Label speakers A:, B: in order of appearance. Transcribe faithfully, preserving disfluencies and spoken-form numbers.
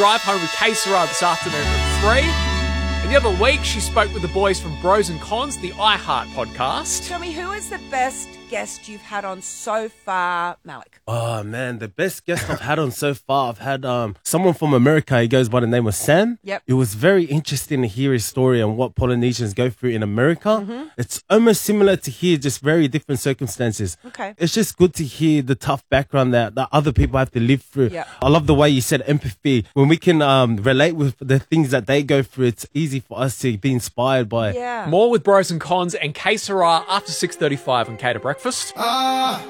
A: Drive home with K Sarah this afternoon at three. And the other week, she spoke with the boys from Bros and Cons, the iHeart podcast.
B: Tell me, who is the best guest you've had on so far, Malik?
C: Oh, man, the best guest I've had on so far, I've had um someone from America. He goes by the name of Sam.
B: Yep.
C: It was very interesting to hear his story and what Polynesians go through in America. Mm-hmm. It's almost similar to here, just very different circumstances.
B: Okay.
C: It's just good to hear the tough background that, that other people have to live through.
B: Yep.
C: I love the way you said empathy. When we can um relate with the things that they go through, it's easy for us to be inspired by.
B: Yeah.
A: More with Bros and Cons and K Sarah after six thirty-five on Cater Breakfast.
D: Ah.